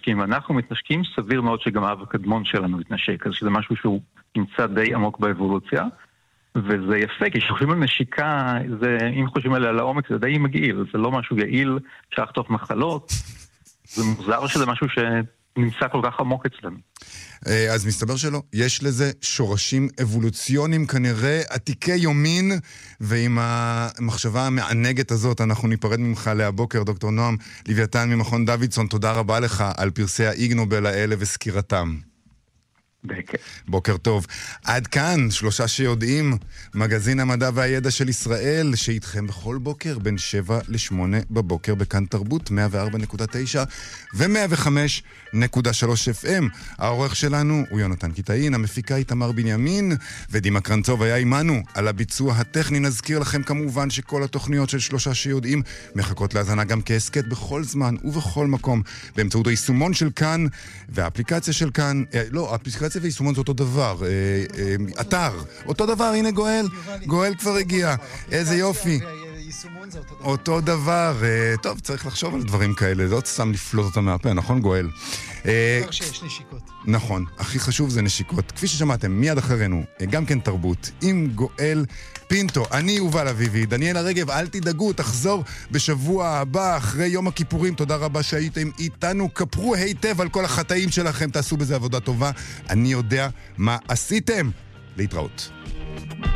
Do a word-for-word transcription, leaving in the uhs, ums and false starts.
מתנשקים. אנחנו מתנשקים, סביר מאוד שגם האב הקדמון שלנו מתנשק, אז שזה משהו שהוא נמצא די עמוק באבולוציה, וזה יפה, כי כשחושבים על נשיקה, זה, אם חושבים עליה לעומק, זה די מגעיל, זה לא משהו יעיל, אפשר לחטוף מחלות, זה מוזר שזה משהו שנמצא כל כך עמוק אצלנו. אז מסתבר שלא, יש לזה שורשים אבולוציוניים כנראה עתיקי יומין, ועם המחשבה המענגת הזאת אנחנו ניפרד ממך להבוקר. דוקטור נועם לוויתן ממכון דוידסון, תודה רבה לך על פרסי האיג נובל האלה וסקירתם. בוקר טוב. עד כאן, שלושה שיודעים, מגזין המדע והידע של ישראל, שאיתכם בכל בוקר בין שבע לשמונה בבוקר בכאן תרבות, מאה וארבע נקודה תשע ו-מאה וחמש נקודה שלוש אף אם. העורך שלנו הוא יונתן קיטאין, המפיקה איתמר בנימין, ודימה קרנצוב היה עימנו על הביצוע הטכני. נזכיר לכם כמובן שכל התוכניות של שלושה שיודעים מחכות להזנה גם כעסקט בכל זמן ובכל מקום, באמצעות היישומון של כאן והאפליקציה של כאן, אה, לא, האפליקציה ויישומון זה אותו דבר, אה, אה, אתר, אותו דבר, הנה גואל, גואל כבר הגיע, איזה יופי. אותו דבר, טוב, צריך לחשוב על דברים כאלה, זה עוד סתם לפלוט אותם מהפה, נכון גואל? דבר שיש נשיקות. נכון, הכי חשוב זה נשיקות. כפי ששמעתם, מיד אחרינו, גם כן תרבות, עם גואל פינטו. אני יובל אביבי, דניאל הרגב, אל תדאגו, תחזור בשבוע הבא, אחרי יום הכיפורים. תודה רבה שהייתם איתנו, כפרו היטב על כל החטאים שלכם, תעשו בזה עבודה טובה. אני יודע מה עשיתם. להתראות.